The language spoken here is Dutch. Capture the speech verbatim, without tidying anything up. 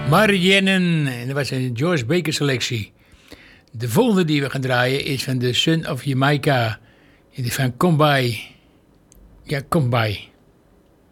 Marianne, en dat was een George Baker selectie. De volgende die we gaan draaien is van The Son of Jamaica. Het is van Come By. Ja, Come By.